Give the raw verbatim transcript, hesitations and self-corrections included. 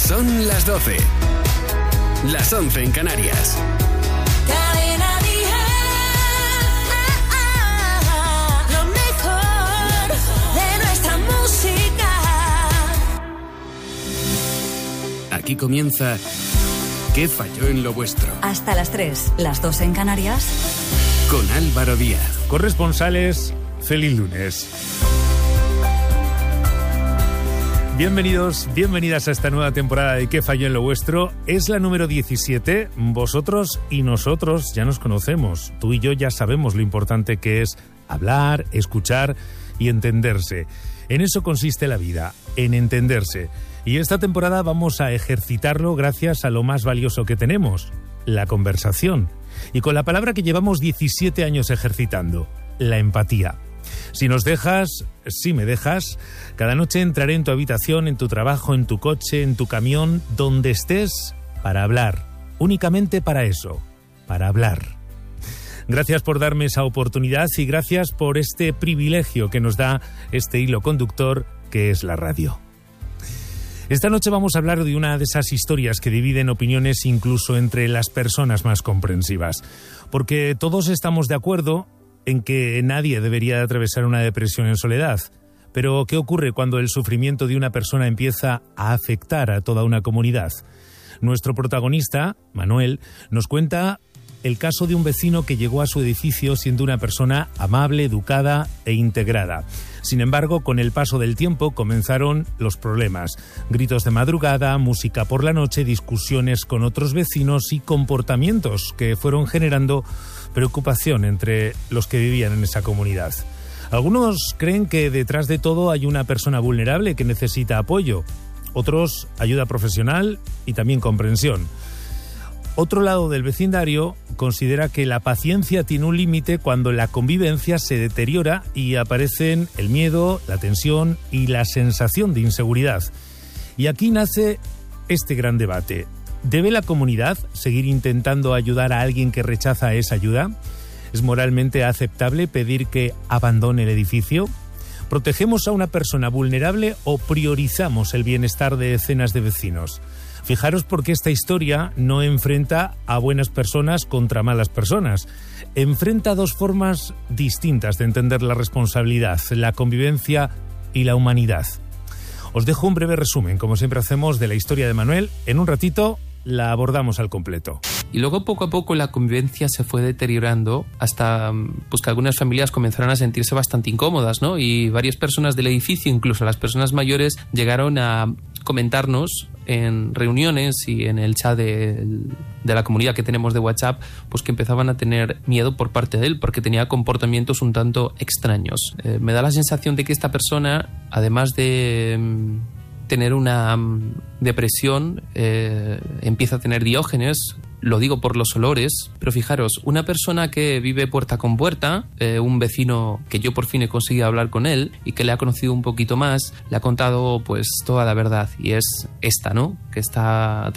Son las doce. Las once en Canarias. Cadena Dial, lo mejor de nuestra música. Aquí comienza ¿Qué falló en lo vuestro? Hasta las tres, las dos en Canarias. Con Álvaro Díaz. Corresponsales, feliz lunes. Bienvenidos, bienvenidas a esta nueva temporada de ¿Qué falló en lo vuestro? Es la número diecisiete. Vosotros y nosotros ya nos conocemos. Tú y yo ya sabemos lo importante que es hablar, escuchar y entenderse. En eso consiste la vida, en entenderse. Y esta temporada vamos a ejercitarlo gracias a lo más valioso que tenemos, la conversación. Y con la palabra que llevamos diecisiete años ejercitando, la empatía. Si nos dejas, si me dejas, cada noche entraré en tu habitación, en tu trabajo, en tu coche, en tu camión, donde estés, para hablar. Únicamente para eso, para hablar. Gracias por darme esa oportunidad y gracias por este privilegio que nos da este hilo conductor que es la radio. Esta noche vamos a hablar de una de esas historias que dividen opiniones incluso entre las personas más comprensivas. Porque todos estamos de acuerdo en que nadie debería atravesar una depresión en soledad. Pero, ¿qué ocurre cuando el sufrimiento de una persona empieza a afectar a toda una comunidad? Nuestro protagonista, Manuel, nos cuenta el caso de un vecino que llegó a su edificio siendo una persona amable, educada e integrada. Sin embargo, con el paso del tiempo comenzaron los problemas. Gritos de madrugada, música por la noche, discusiones con otros vecinos y comportamientos que fueron generando preocupación entre los que vivían en esa comunidad. Algunos creen que detrás de todo hay una persona vulnerable que necesita apoyo. Otros, ayuda profesional y también comprensión. Otro lado del vecindario considera que la paciencia tiene un límite cuando la convivencia se deteriora y aparecen el miedo, la tensión y la sensación de inseguridad. Y aquí nace este gran debate. ¿Debe la comunidad seguir intentando ayudar a alguien que rechaza esa ayuda? ¿Es moralmente aceptable pedir que abandone el edificio? ¿Protegemos a una persona vulnerable o priorizamos el bienestar de decenas de vecinos? Fijaros porque esta historia no enfrenta a buenas personas contra malas personas. Enfrenta dos formas distintas de entender la responsabilidad, la convivencia y la humanidad. Os dejo un breve resumen, como siempre hacemos, de la historia de Manuel. En un ratito la abordamos al completo. Y luego poco a poco la convivencia se fue deteriorando hasta pues, que algunas familias comenzaron a sentirse bastante incómodas, ¿no? Y varias personas del edificio, incluso las personas mayores, llegaron a comentarnos en reuniones y en el chat de, de la comunidad que tenemos de WhatsApp, pues que empezaban a tener miedo por parte de él porque tenía comportamientos un tanto extraños. Eh, me da la sensación de que esta persona, además de mm, tener una mm, depresión, eh, empieza a tener diógenes. Lo digo por los olores, pero fijaros, una persona que vive puerta con puerta, eh, un vecino que yo por fin he conseguido hablar con él y que le ha conocido un poquito más, le ha contado pues toda la verdad y es esta, ¿no? Que está